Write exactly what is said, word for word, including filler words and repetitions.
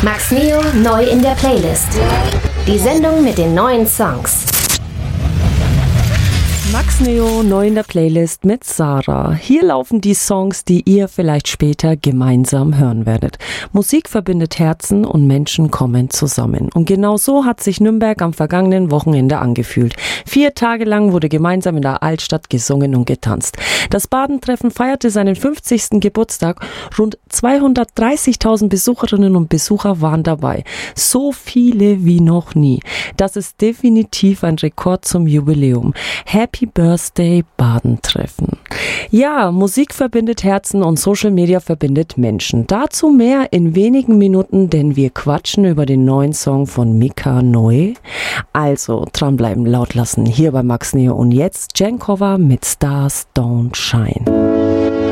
Max Neo neu in der Playlist. Die Sendung mit den neuen Songs. Max Neo neu in der Playlist mit Sarah. Hier laufen die Songs, die ihr vielleicht später gemeinsam hören werdet. Musik verbindet Herzen und Menschen kommen zusammen. Und genau so hat sich Nürnberg am vergangenen Wochenende angefühlt. Vier Tage lang wurde gemeinsam in der Altstadt gesungen und getanzt. Das Badentreffen feierte seinen fünfzigsten Geburtstag. Rund zweihundertdreißigtausend Besucherinnen und Besucher waren dabei. So viele wie noch nie. Das ist definitiv ein Rekord zum Jubiläum. Happy Birthday Badentreffen. Ja, Musik verbindet Herzen und Social Media verbindet Menschen. Dazu mehr in wenigen Minuten, denn wir quatschen über den neuen Song von Mika Neu. Also dranbleiben, laut lassen, hier bei Max Neo und jetzt Jankova mit Stars Don't Shine.